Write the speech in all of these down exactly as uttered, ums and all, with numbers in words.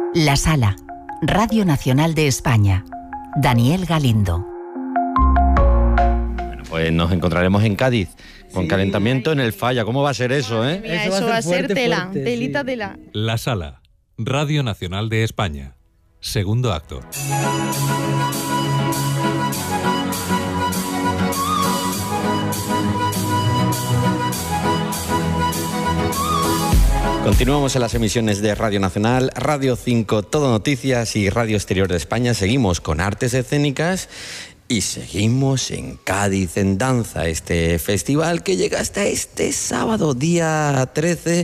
La Sala, Radio Nacional de España. Daniel Galindo. Bueno, pues nos encontraremos en Cádiz con sí. calentamiento en el Falla. ¿Cómo va a ser eso, eh? Mira, eso, eso va a ser fuerte, tela, fuerte, telita, sí. tela. La Sala, Radio Nacional de España. Segundo acto. Continuamos en las emisiones de Radio Nacional, Radio cinco, Todo Noticias y Radio Exterior de España. Seguimos con artes escénicas y seguimos en Cádiz en Danza, este festival que llega hasta este sábado, día trece.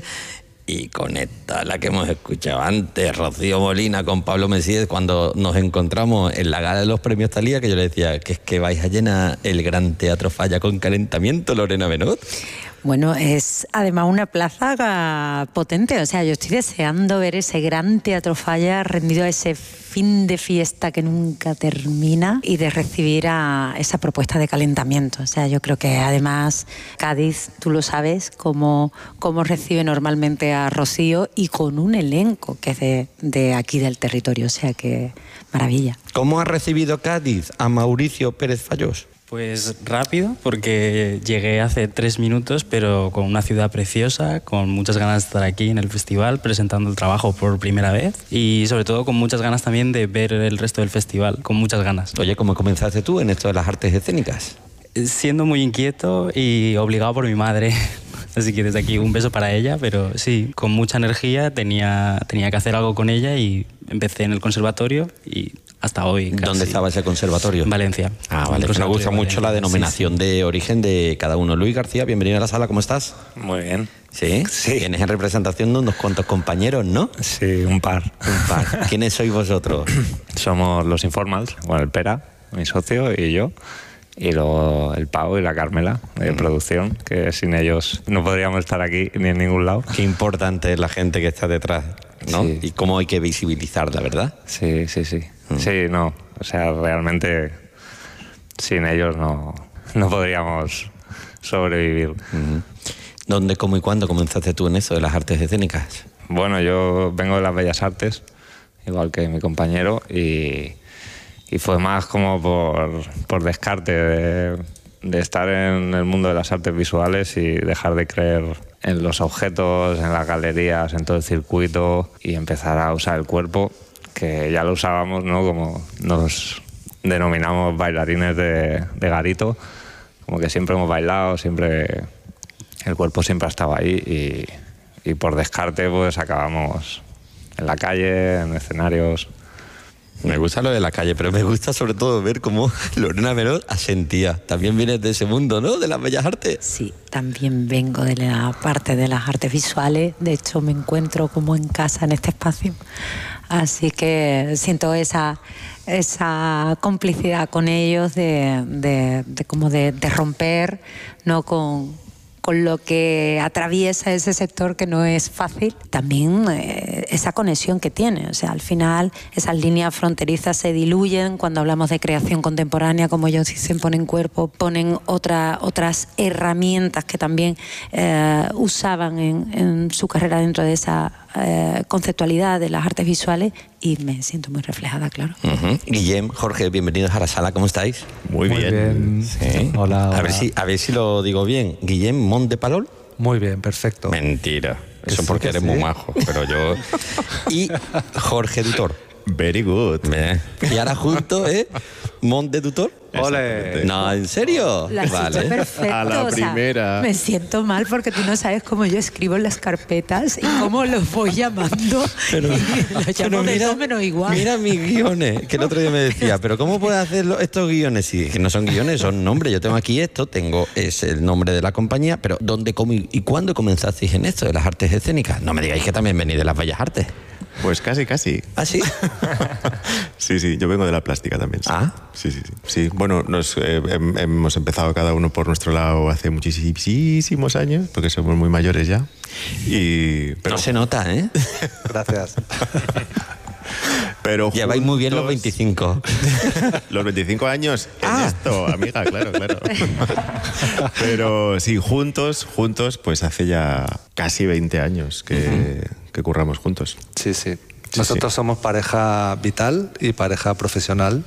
Y conecta la que hemos escuchado antes, Rocío Molina con Pablo Mesías, cuando nos encontramos en la gala de los premios Thalía, que yo le decía que es que vais a llenar el Gran Teatro Falla con calentamiento, Lorena Benot. Bueno, es además una plaza potente, o sea, yo estoy deseando ver ese Gran Teatro Falla rendido a ese fin de fiesta que nunca termina y de recibir a esa propuesta de calentamiento. O sea, yo creo que además Cádiz, tú lo sabes, cómo, cómo recibe normalmente a Rocío y con un elenco que es de, de aquí del territorio, o sea que maravilla. ¿Cómo ha recibido Cádiz a Mauricio Pérez Fallós? Pues rápido, porque llegué hace tres minutos, pero con una ciudad preciosa, con muchas ganas de estar aquí en el festival, presentando el trabajo por primera vez y sobre todo con muchas ganas también de ver el resto del festival, con muchas ganas. Oye, ¿cómo comenzaste tú en esto de las artes escénicas? Siendo muy inquieto y obligado por mi madre. Así que desde aquí un beso para ella, pero sí, con mucha energía, tenía, tenía que hacer algo con ella y empecé en el conservatorio y hasta hoy casi. ¿Dónde estaba ese conservatorio? En Valencia. Ah, vale. Pues me gusta mucho la denominación sí, sí. de origen de cada uno. Luis García, bienvenido a la sala, ¿cómo estás? Muy bien. ¿Sí? Sí. Vienes en representación de unos cuantos compañeros, ¿no? Sí, un par. Un par. ¿Quiénes sois vosotros? Somos los Informals, bueno, el Pera, mi socio, y yo. Y luego el Pau y la Carmela de mm. producción, que sin ellos no podríamos estar aquí ni en ningún lado. Qué importante es la gente que está detrás, ¿no? Sí. Y cómo hay que visibilizarla, ¿verdad? Sí, sí, sí. Mm. Sí, no. O sea, realmente sin ellos no, no podríamos sobrevivir. Mm. ¿Dónde, cómo y cuándo comenzaste tú en eso de las artes escénicas? Bueno, yo vengo de las Bellas Artes, igual que mi compañero, y... Y fue más como por, por descarte de, de estar en el mundo de las artes visuales y dejar de creer en los objetos, en las galerías, en todo el circuito y empezar a usar el cuerpo, que ya lo usábamos, ¿no? Como nos denominamos bailarines de, de garito, como que siempre hemos bailado, siempre el cuerpo siempre ha estado ahí y, y por descarte pues acabamos en la calle, en escenarios. Me gusta lo de la calle, pero me gusta sobre todo ver cómo Lorena Benot asentía. También vienes de ese mundo, ¿no? De las bellas artes. Sí, también vengo de la parte de las artes visuales. De hecho, me encuentro como en casa en este espacio. Así que siento esa, esa complicidad con ellos de, de, de, como de, de romper, ¿no? con... con lo que atraviesa ese sector que no es fácil, también eh, esa conexión que tiene. O sea, al final esas líneas fronterizas se diluyen cuando hablamos de creación contemporánea, como ellos dicen, ponen cuerpo, ponen otra, otras herramientas que también eh, usaban en, en su carrera dentro de esa eh, conceptualidad de las artes visuales y me siento muy reflejada, claro. Uh-huh. Guillem, Jorge, bienvenidos a la sala, ¿cómo estáis? Muy, muy bien. bien. Sí. Hola, hola. A ver si, a ver si lo digo bien. Guillem Mont de Palol. Muy bien, perfecto. Mentira. Eso sí, porque eres sí. muy majo, pero yo... Y Jorge Dutor. Very good. Eh. Y ahora juntos, ¿eh? Mont de Dutor. ¡Ole! No, ¿en serio? La vale. Perfecto. A la o sea, primera. Me siento mal porque tú no sabes cómo yo escribo en las carpetas y cómo los voy llamando. Pero, y los pero llamo mira, de todo menos igual. Mira mis guiones, que el otro día me decía, pero ¿cómo puedes hacer estos guiones? Y dije, no son guiones, son nombres. Yo tengo aquí esto, tengo es el nombre de la compañía, pero ¿dónde, cómo y, y cuándo comenzasteis en esto de las artes escénicas? No me digáis que también venís de las bellas artes. Pues casi, casi. ¿Ah, sí? Sí, sí, yo vengo de la plástica también. Sí. ¿Ah? Sí, sí, sí. sí. Bueno, nos, eh, hemos empezado cada uno por nuestro lado hace muchísimos años, porque somos muy mayores ya. Y, pero... No se nota, ¿eh? Gracias. Pero lleváis muy bien los veinticinco. Los veinticinco años en ah. esto, amiga, claro, claro. Pero sí, juntos, juntos, pues hace ya casi veinte años que, uh-huh. que curramos juntos. Sí, sí. Sí, Nosotros sí. somos pareja vital y pareja profesional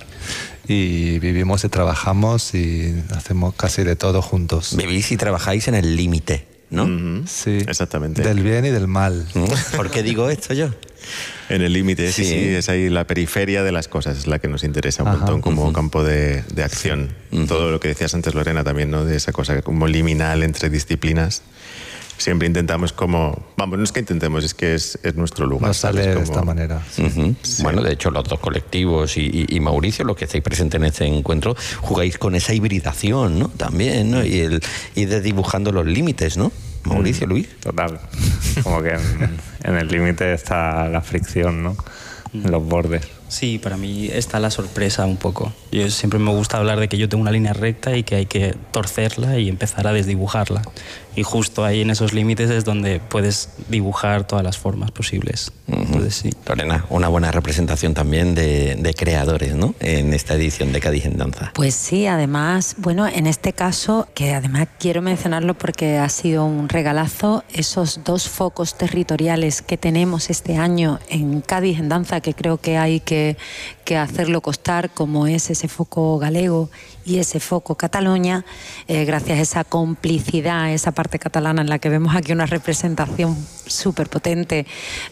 y vivimos y trabajamos y hacemos casi de todo juntos. Vivís y trabajáis en el límite, ¿no? Mm-hmm. Sí, exactamente. Del bien y del mal. ¿Por qué digo esto yo? En el límite, sí. Sí. sí, es ahí la periferia de las cosas, es la que nos interesa un Ajá. montón como Uh-huh. campo de, de acción. Uh-huh. Todo lo que decías antes, Lorena, también, ¿no? De esa cosa como liminal entre disciplinas. Siempre intentamos como... Vamos, no es que intentemos, es que es, es nuestro lugar. Nos sale ¿sabes? de Como- esta manera. Ujú. Bueno, de hecho, los dos colectivos y, y- y Mauricio, los que estáis presentes en este encuentro, jugáis con esa hibridación, ¿no? También, ¿no? Y el ir dibujando los límites, ¿no? Mauricio, Luis. Total. Como que en, en el límite está la fricción, ¿no? En los bordes. Sí, para mí está la sorpresa un poco. Yo siempre me gusta hablar de que yo tengo una línea recta y que hay que torcerla y empezar a desdibujarla. Y justo ahí en esos límites es donde puedes dibujar todas las formas posibles. Ujú. Entonces sí. Lorena, una buena representación también de, de creadores, ¿no? En esta edición de Cádiz en Danza. Pues sí, además, bueno, en este caso, que además quiero mencionarlo porque ha sido un regalazo, esos dos focos territoriales que tenemos este año en Cádiz en Danza, que creo que hay que, que hacerlo costar, como es ese foco galego y ese foco Cataluña, eh, gracias a esa complicidad, esa parte catalana en la que vemos aquí una representación súper potente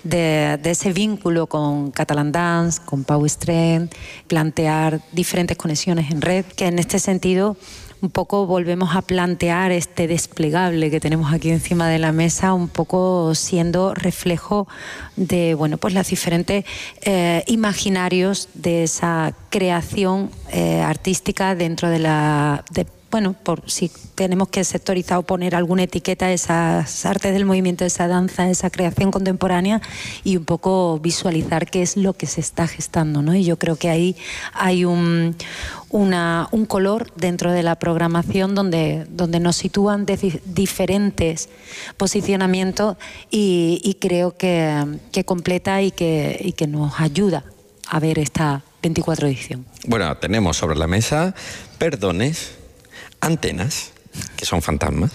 de, de ese vínculo con Catalan Dance, con Pau Strength, plantear diferentes conexiones en red, que en este sentido un poco volvemos a plantear este desplegable que tenemos aquí encima de la mesa, un poco siendo reflejo de, bueno, pues los diferentes eh, imaginarios de esa creación eh, artística dentro de la... De, bueno, por si tenemos que sectorizar o poner alguna etiqueta a esas artes del movimiento, esa danza, esa creación contemporánea, y un poco visualizar qué es lo que se está gestando, ¿no? Y yo creo que ahí hay un, una, un color dentro de la programación donde, donde nos sitúan de diferentes posicionamientos y, y creo que, que completa y que, y que nos ayuda a ver esta veinticuatro edición. Bueno, tenemos sobre la mesa perdones, antenas, que son fantasmas,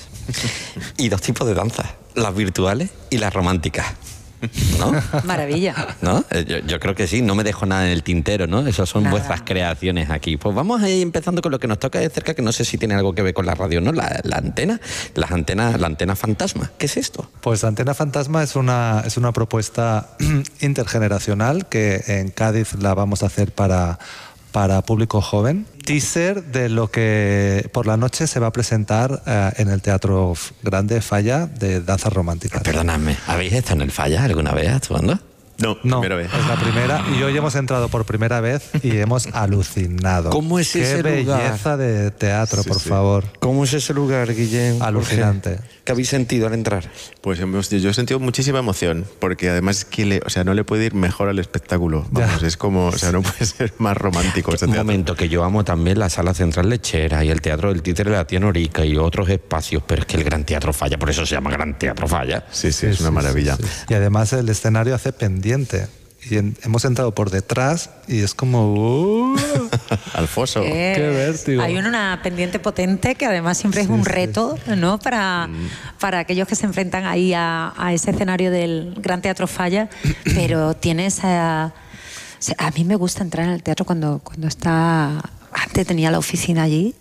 y dos tipos de danzas, las virtuales y las románticas, ¿no? Maravilla. ¿No? Eh, Yo, yo creo que sí, no me dejo nada en el tintero, ¿no? Esas son Nada. vuestras creaciones aquí. Pues vamos a ir empezando con lo que nos toca de cerca, que no sé si tiene algo que ver con la radio, ¿no? La, la antena, las antenas, la antena fantasma. ¿Qué es esto? Pues Antena Fantasma es una, es una propuesta intergeneracional que en Cádiz la vamos a hacer para, para público joven. Teaser de lo que por la noche se va a presentar eh, en el Teatro Grande Falla de Danza Romántica. Perdonadme, ¿habéis estado en el Falla alguna vez actuando? No, No, primera vez. es la primera y hoy hemos entrado por primera vez y hemos alucinado. ¿Cómo es Qué ese lugar? belleza de teatro, Sí, por sí. favor. ¿Cómo es ese lugar, Guillén? Alucinante. Jorge, ¿qué habéis sentido al entrar? Pues hemos- yo he sentido muchísima emoción, porque además es que le- o sea, no le puede ir mejor al espectáculo. Vamos, Ya. es como, o sea, no puede ser más romántico ese Un teatro. momento, que yo amo también la Sala Central Lechera y el Teatro del Títere de la Tía Norica y otros espacios, pero es que el Gran Teatro Falla, por eso se llama Gran Teatro Falla. Sí, sí, es una sí, maravilla. sí, sí. Y además el escenario hace pendiente. Y en- hemos entrado por detrás y es como... ¡uh! Al foso. Eh, Qué vértigo. Hay una pendiente potente que además siempre es Sí, un sí. reto, ¿no? Para, Mm. para aquellos que se enfrentan ahí a, a ese escenario del Gran Teatro Falla, pero tiene esa... o sea, a mí me gusta entrar en el teatro cuando, cuando está... Antes tenía la oficina allí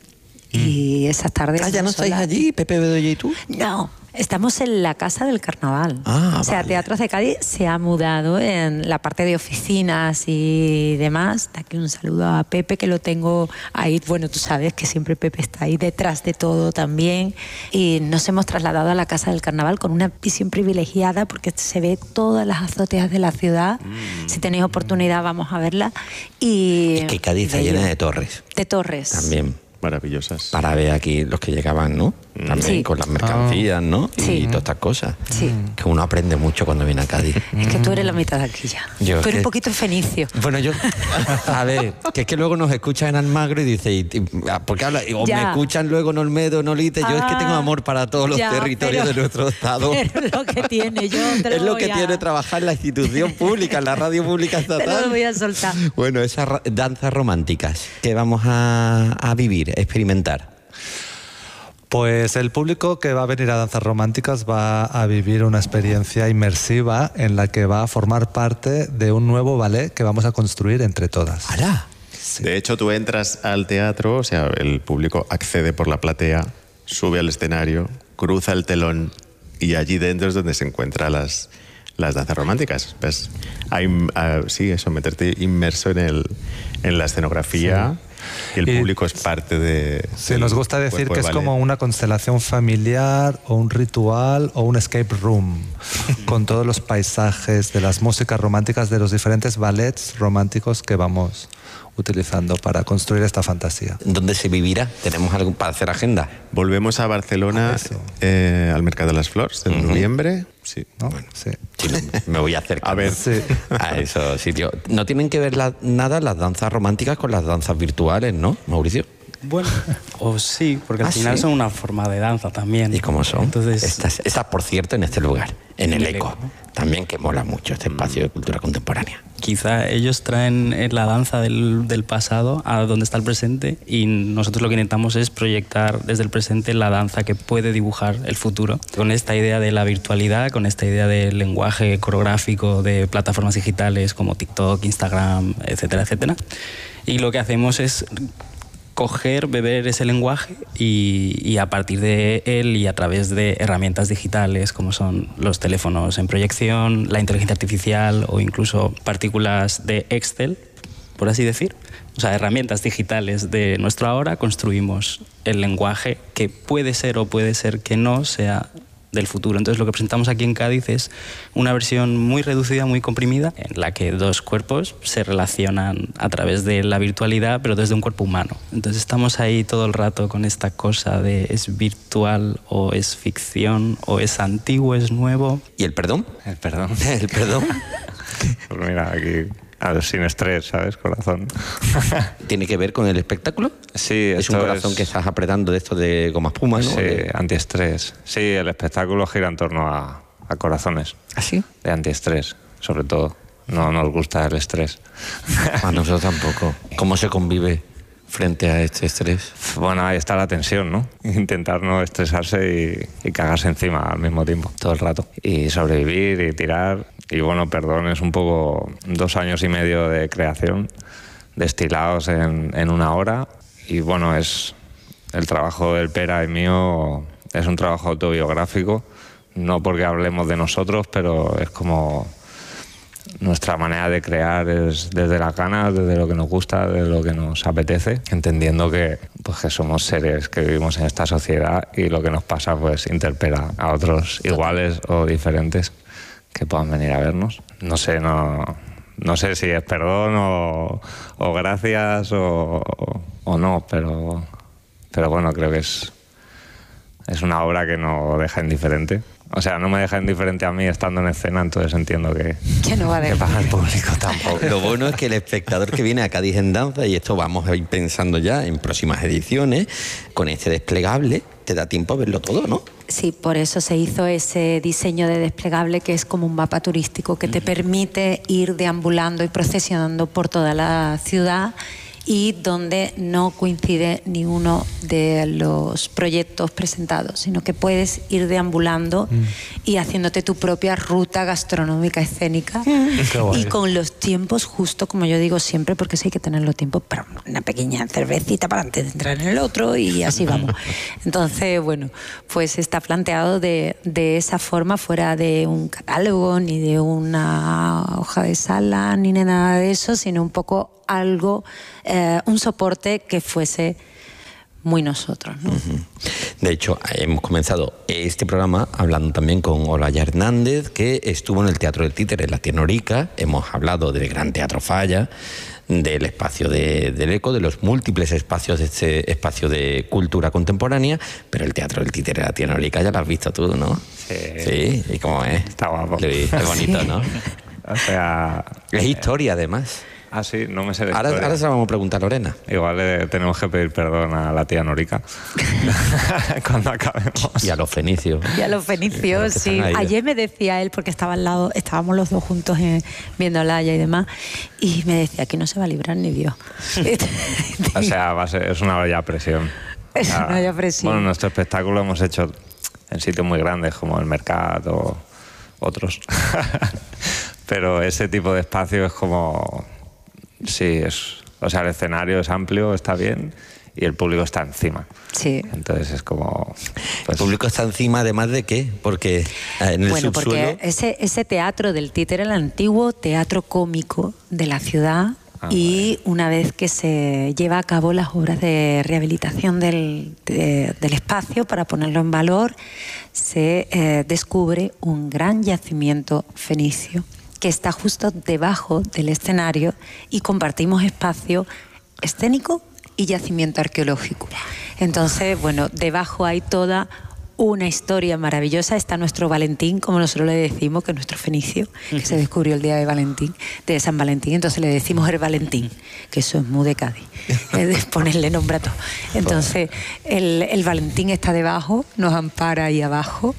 y esas tardes... Ah, ¿ya no son estáis las- allí, Pepe Bedoya y tú? No, estamos en la Casa del Carnaval. Ah, o sea, vale. Teatros de Cádiz se ha mudado en la parte de oficinas y demás. De aquí un saludo a Pepe, que lo tengo ahí. Bueno, tú sabes que siempre Pepe está ahí detrás de todo también. Y nos hemos trasladado a la Casa del Carnaval con una visión privilegiada porque se ve todas las azoteas de la ciudad. Si tenéis oportunidad, vamos a verla. Y Es que Cádiz está bello. llena de torres De torres. también. Maravillosas. Para ver aquí los que llegaban, ¿no? También Sí. con las mercancías, ¿no? Sí. Y todas estas cosas. Sí. Que uno aprende mucho cuando viene a Cádiz. Es que tú eres la mitad de aquí ya. Yo es tú eres que- un poquito fenicio. Bueno, yo, a ver, que es que luego nos escuchan en Almagro y dice, y- y- porque habla, o Ya. me escuchan luego en Olmedo, en Olite, yo es que tengo Ah, amor para todos los ya, territorios pero- de nuestro estado. Pero es lo que tiene, yo te Es lo voy que a- tiene trabajar en la institución pública, en la radio pública Te lo estatal. voy a soltar. Bueno, esas ra- danzas románticas que vamos a, a vivir, a experimentar. Pues el público que va a venir a Danzas Románticas va a vivir una experiencia inmersiva en la que va a formar parte de un nuevo ballet que vamos a construir entre todas. ¡Hala! Sí. De hecho, tú entras al teatro, o sea, el público accede por la platea, sube al escenario, cruza el telón y allí dentro es donde se encuentran las, las danzas románticas. ¿Ves? Hay, uh, sí, eso, meterte inmerso en, el, en la escenografía. Sí. Y el público y, es parte de... Sí, nos gusta decir que es como una constelación familiar o un ritual o un escape room con todos los paisajes de las músicas románticas de los diferentes ballets románticos que vamos utilizando para construir esta fantasía. ¿Dónde se vivirá? ¿Tenemos algo para hacer agenda? Volvemos a Barcelona, eh, al Mercado de las Flores, en uh-huh. noviembre. Sí, ¿no? Bueno, sí. Sí, me voy a acercar a ver sí. a esos sitios. No tienen que ver la, nada las danzas románticas con las danzas virtuales, ¿no, Mauricio? Bueno, o sí, porque al ¿Ah, final sí? son una forma de danza también. ¿Y cómo son? Entonces, estas, estas, por cierto, en este lugar, en el, el Eco, ¿no? También que mola mucho este espacio de cultura contemporánea. Quizá ellos traen la danza del, del pasado a donde está el presente y nosotros lo que intentamos es proyectar desde el presente la danza que puede dibujar el futuro. Con esta idea de la virtualidad, con esta idea del lenguaje coreográfico de plataformas digitales como TikTok, Instagram, etcétera, etcétera. Y lo que hacemos es coger, beber ese lenguaje y, y a partir de él y a través de herramientas digitales como son los teléfonos en proyección, la inteligencia artificial o incluso partículas de Excel, por así decir, o sea, herramientas digitales de nuestro ahora, construimos el lenguaje que puede ser o puede ser que no sea del futuro. Entonces lo que presentamos aquí en Cádiz es una versión muy reducida, muy comprimida, en la que dos cuerpos se relacionan a través de la virtualidad, pero desde un cuerpo humano. Entonces estamos ahí todo el rato con esta cosa de es virtual o es ficción o es antiguo, es nuevo. ¿Y el perdón? El perdón. El perdón. Pues mira, aquí... A ver, sin estrés, ¿sabes? Corazón. ¿Tiene que ver con el espectáculo? Sí, es un corazón es... que estás apretando de esto de goma espuma, ¿no? Sí, de... antiestrés. Sí, el espectáculo gira en torno a, a corazones. ¿Ah, sí? De antiestrés, sobre todo. No nos gusta el estrés. A nosotros tampoco. ¿Cómo se convive frente a este estrés? Bueno, ahí está la tensión, ¿no? Intentar no estresarse y, y cagarse encima al mismo tiempo, todo el rato. Y sobrevivir y tirar. Y bueno, perdón, es un poco dos años y medio de creación, destilados en, en una hora. Y bueno, es el trabajo del Pera y mío, es un trabajo autobiográfico, no porque hablemos de nosotros, pero es como nuestra manera de crear es desde las ganas, desde lo que nos gusta, desde lo que nos apetece, entendiendo que, pues, que somos seres que vivimos en esta sociedad y lo que nos pasa pues interpela a otros iguales o diferentes que puedan venir a vernos. No sé, no, no sé si es perdón o, o gracias o, o no, pero, pero bueno, creo que es, es una obra que no deja indiferente. O sea, no me deja indiferente a mí estando en escena, entonces entiendo que, que no va a que para el público tampoco. Lo bueno es que el espectador que viene a Cádiz en Danza, y esto vamos a ir pensando ya en próximas ediciones, con este desplegable, te da tiempo a verlo todo, ¿no? Sí, por eso se hizo ese diseño de desplegable que es como un mapa turístico que te permite ir deambulando y procesionando por toda la ciudad y donde no coincide ni uno de los proyectos presentados, sino que puedes ir deambulando mm. y haciéndote tu propia ruta gastronómica escénica mm. y con los tiempos justo, como yo digo siempre, porque sí hay que tener los tiempos para una pequeña cervecita para antes de entrar en el otro y así vamos. Entonces, bueno, pues está planteado de, de esa forma, fuera de un catálogo, ni de una hoja de sala, ni de nada de eso, sino un poco algo, eh, un soporte que fuese muy nosotros, ¿no? Uh-huh. De hecho, hemos comenzado este programa hablando también con Olaya Hernández, que estuvo en el Teatro del Títere, en la Tienorica. Hemos hablado del Gran Teatro Falla, del espacio de, del Eco, de los múltiples espacios de este espacio de cultura contemporánea, pero el Teatro del Títere, la Tienorica, ya lo has visto tú, ¿no? Sí. Sí, ¿y cómo es? Está guapo. Sí, es bonito, ¿no? O sea... Es historia, además. Ah, sí, no me sé de ahora, historia. ahora se la vamos a preguntar a Lorena. Igual le tenemos que pedir perdón a la tía Norica cuando acabemos. Y a los fenicios. Y a los fenicios, sí. Ayer me decía él, porque estaba al lado, estábamos los dos juntos eh, viendo a Olaya y demás, y me decía que no se va a librar ni Dios. O sea, va a ser, es una olla a presión. Eso Ah, no haya presión. Bueno, nuestro espectáculo lo hemos hecho en sitios muy grandes como el Mercat o otros. Pero ese tipo de espacio es como... Sí, es... O sea, el escenario es amplio, está bien, y el público está encima. Sí. Entonces es como... Pues, ¿El público está encima además de qué? Porque en el Bueno, subsuelo... porque ese, ese teatro del títere, el antiguo teatro cómico de la ciudad, Ah, y una vez que se lleva a cabo las obras de rehabilitación del, de- del espacio para ponerlo en valor, se eh, descubre un gran yacimiento fenicio que está justo debajo del escenario y compartimos espacio escénico y yacimiento arqueológico. Entonces, bueno, debajo hay toda una historia maravillosa. Está nuestro Valentín, como nosotros le decimos, que es nuestro fenicio, que se descubrió el día de Valentín, de San Valentín. Entonces le decimos el Valentín, que eso es muy de Cádiz, es de ponerle nombre a todo. Entonces el, el Valentín está debajo, nos ampara ahí abajo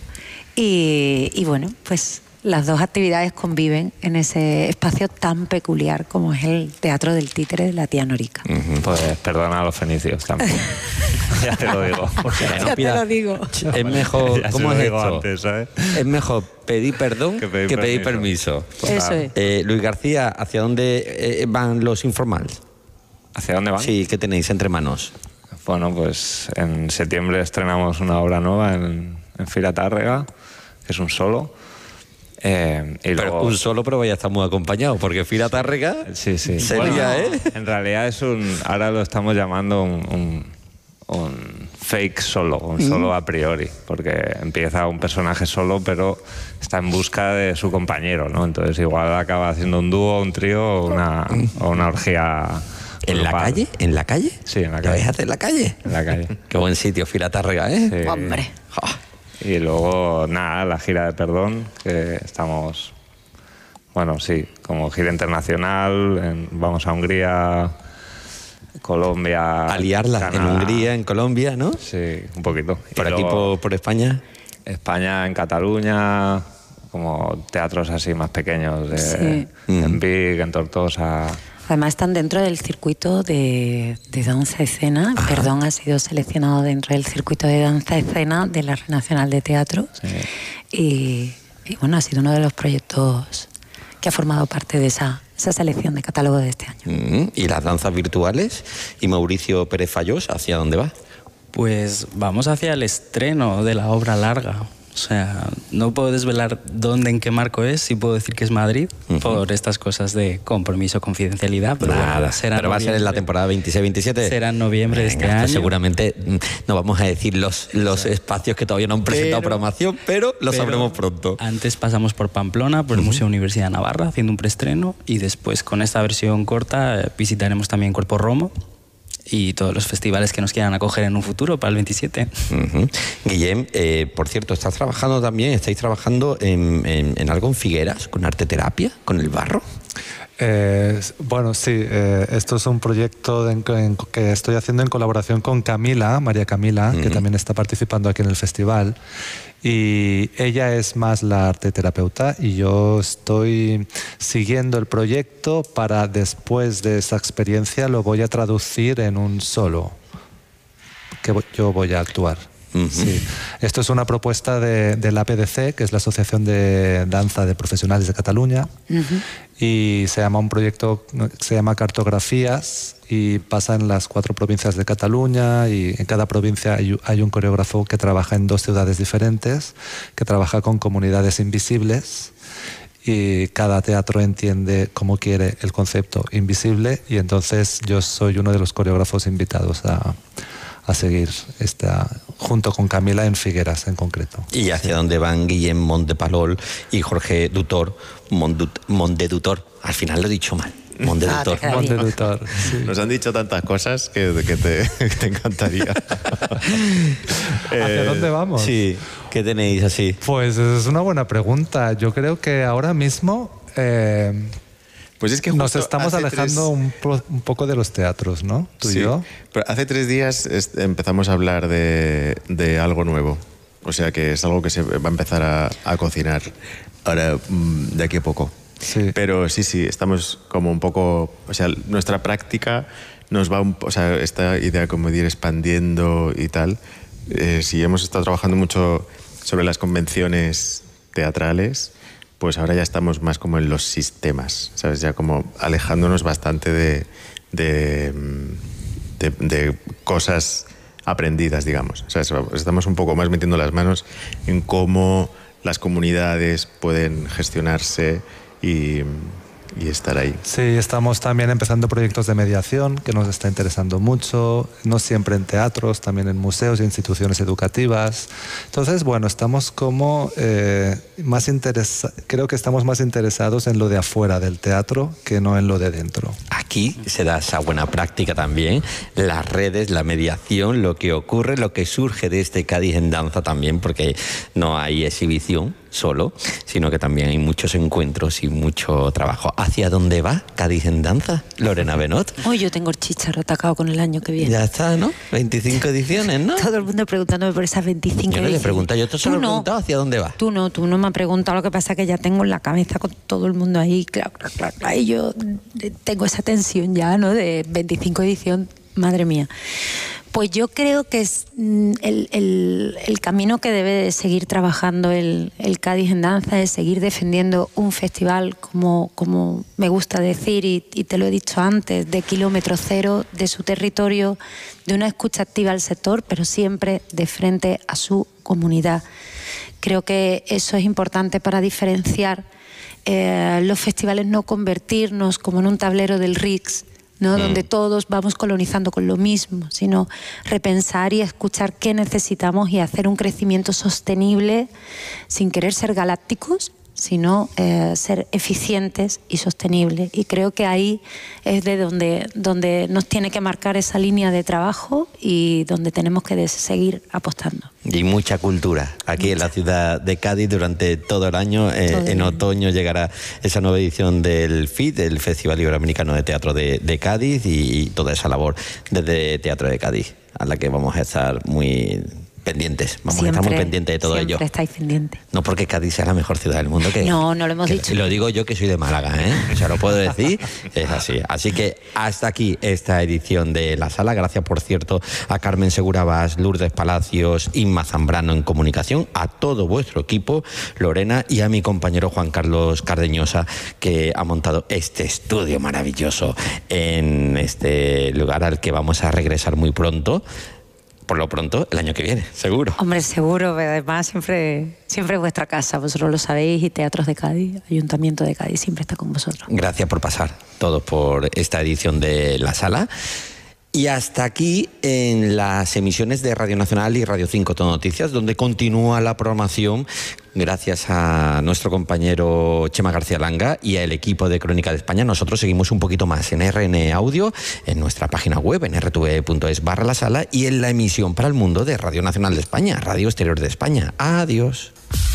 y, y bueno, pues las dos actividades conviven en ese espacio tan peculiar como es el Teatro del Títere de la Tía Norica. Ujú, pues perdona a los fenicios también. Ya te lo digo. Ya te lo digo. Es mejor, Ya se ¿cómo lo es digo esto? antes, ¿sabes? Es mejor pedir perdón que pedir pedir, permiso. permiso. Eso es. Eh, Luis García, ¿hacia dónde eh, van los informales? ¿Hacia dónde van? Sí, ¿qué tenéis entre manos? Bueno, pues en septiembre estrenamos una obra nueva en, en Fira Tárrega, que es un solo. Eh, y Pero luego, un solo, pero vaya a estar muy acompañado, porque Fira Tárrega sí, sí. sería, Bueno, ¿eh? En realidad es un, ahora lo estamos llamando un, un, un fake solo, un solo a priori, porque empieza un personaje solo, pero está en busca de su compañero, ¿no? Entonces igual acaba haciendo un dúo, un trío o una, o una orgía. ¿En la grupal. calle? ¿En la calle? Sí, en la ¿Lo calle. vais a hacer en la calle? En la calle. Qué buen sitio, Fira Tárrega, ¿eh? Sí. Hombre. Y luego, nada, la gira de perdón, que estamos, bueno, sí, como gira internacional, en- vamos a Hungría, Colombia... A liarla en Canadá. Hungría, en Colombia, ¿no? Sí, un poquito. Y Por aquí, luego por, por España. España, en Cataluña, como teatros así más pequeños, de, Sí. en Vic, en Tortosa... Además están dentro del circuito de, de danza escena. Perdón, ha sido seleccionado dentro del circuito de danza escena de la Red Nacional de Teatro. Y, y bueno, ha sido uno de los proyectos que ha formado parte de esa, esa selección de catálogo de este año. Mm, ¿Y las danzas virtuales? ¿Y Mauricio Pérez Fallós, hacia dónde va? Pues vamos hacia el estreno de la obra larga. O sea, no puedo desvelar dónde, en qué marco es, sí puedo decir que es Madrid, Ujú. por estas cosas de compromiso, confidencialidad, pero Nada, bueno, será pero va a ser en la noviembre. temporada veintiséis veintisiete. Será en noviembre de este Venga, pues año. seguramente mm, no vamos a decir los, los espacios que todavía no han presentado Pero- programación, pero lo Pero sabremos pronto. Antes pasamos por Pamplona, por el Museo Universidad de Navarra, haciendo un preestreno, y después con esta versión corta eh, visitaremos también Cuerpo Romo y todos los festivales que nos quieran acoger en un futuro para el veintisiete. Ujú. Guillem, eh, por cierto, ¿estás trabajando también, estáis trabajando en, en- en algo en Figueras, con arteterapia, con el barro? Eh, bueno, sí, eh, esto es un proyecto de- en- que estoy haciendo en colaboración con Camila, María Camila, que Ujú. también está participando aquí en el festival. Y ella es más la arteterapeuta y yo estoy siguiendo el proyecto para después de esa experiencia lo voy a traducir en un solo que voy- yo voy a actuar. Ujú. Sí. Esto es una propuesta de, de la A P D C, que es la Asociación de Danza de Profesionales de Cataluña, y se llama un proyecto que se llama Cartografías y pasa en las cuatro provincias de Cataluña, y en cada provincia hay, hay un coreógrafo que trabaja en dos ciudades diferentes, que trabaja con comunidades invisibles, y cada teatro entiende cómo quiere el concepto invisible, y entonces yo soy uno de los coreógrafos invitados a, a seguir esta, junto con Camila en Figueras en concreto. ¿Y hacia dónde van Guillem Montepalol y Jorge Dutor, Mondut- Mondedutor? Al final lo he dicho mal. Mondedutor. Ah, te queda bien. Montelutor, sí. Nos han dicho tantas cosas que, que te, que te encantaría. ¿Hacia dónde vamos? Sí, ¿qué tenéis así? Pues es una buena pregunta. Yo creo que ahora mismo eh, Pues es que nos justo estamos hace alejando tres- un, po- un poco de los teatros, ¿no? Tú Sí, y yo. pero hace tres días est- empezamos a hablar de, de algo nuevo. O sea que es algo que se va a empezar a, a cocinar ahora, mm, de aquí a poco. Sí. Pero sí, sí, estamos como un poco... O sea, nuestra práctica nos va un, o sea, esta idea como de ir expandiendo y tal. Eh, si hemos estado trabajando mucho sobre las convenciones teatrales, pues ahora ya estamos más como en los sistemas, ¿sabes? Ya como alejándonos bastante de, de, de, de cosas aprendidas, digamos. O sea, estamos un poco más metiendo las manos en cómo las comunidades pueden gestionarse y, y estar ahí. Sí, estamos también empezando proyectos de mediación que nos está interesando mucho, no siempre en teatros, también en museos e instituciones educativas. Entonces, bueno, estamos como eh, más interesa- creo que estamos más interesados en lo de afuera del teatro que no en lo de dentro. Aquí se da esa buena práctica también, las redes, la mediación, lo que ocurre, lo que surge de este Cádiz en danza también, porque no hay exhibición solo, sino que también hay muchos encuentros y mucho trabajo. ¿Hacia dónde va Cádiz en danza, Lorena Benot? Hoy yo tengo el chicharro atacado con el año que viene. Ya está, ¿no? veinticinco ediciones, ¿no? Todo el mundo preguntándome por esas veinticinco Yo no le he ediciones. preguntado, yo te solo he Tú no. preguntado hacia dónde va. Tú no, tú no me has preguntado, lo que pasa es que ya tengo en la cabeza con todo el mundo ahí, claro, claro, claro, claro, y yo tengo esa tensión ya, ¿no? De veinticinco edición, madre mía. Pues yo creo que es mm, el, el, el camino que debe de seguir trabajando el, el Cádiz en danza es seguir defendiendo un festival, como, como me gusta decir, y, y te lo he dicho antes, de kilómetro cero, de su territorio, de una escucha activa al sector, pero siempre de frente a su comunidad. Creo que eso es importante para diferenciar eh, los festivales, no convertirnos como en un tablero del R I C S, ¿no? Mm. Donde todos vamos colonizando con lo mismo, sino repensar y escuchar qué necesitamos y hacer un crecimiento sostenible sin querer ser galácticos, sino eh, ser eficientes y sostenibles. Y creo que ahí es de donde, donde nos tiene que marcar esa línea de trabajo y donde tenemos que seguir apostando. Y mucha cultura aquí mucha. En la ciudad de Cádiz durante todo el año. Eh, todo en el otoño llegará esa nueva edición del F I T, el Festival Iberoamericano de Teatro de, de Cádiz, y, y toda esa labor desde Teatro de Cádiz, a la que vamos a estar muy pendientes. Vamos siempre, a estar muy pendientes de todo siempre ello. Siempre estáis pendientes. No porque Cádiz sea la mejor ciudad del mundo. Que, no, no lo hemos que, dicho. Lo digo yo que soy de Málaga, ¿eh? O sea, lo puedo decir. Es así. Así que hasta aquí esta edición de La Sala. Gracias, por cierto, a Carmen Segura Bas, Lourdes Palacios, Inma Zambrano en comunicación, a todo vuestro equipo, Lorena, y a mi compañero Juan Carlos Cardeñosa, que ha montado este estudio maravilloso en este lugar al que vamos a regresar muy pronto. Por lo pronto, el año que viene, seguro. Hombre, seguro, pero además siempre, siempre es vuestra casa, vosotros lo sabéis, y Teatros de Cádiz, Ayuntamiento de Cádiz, siempre está con vosotros. Gracias por pasar todos por esta edición de La Sala. Y hasta aquí en las emisiones de Radio Nacional y Radio cinco Todo Noticias, donde continúa la programación gracias a nuestro compañero Chema García Langa y al equipo de Crónica de España. Nosotros seguimos un poquito más en R N Audio, en nuestra página web, en r t v punto es barra la sala, y en la emisión para el mundo de Radio Nacional de España, Radio Exterior de España. Adiós.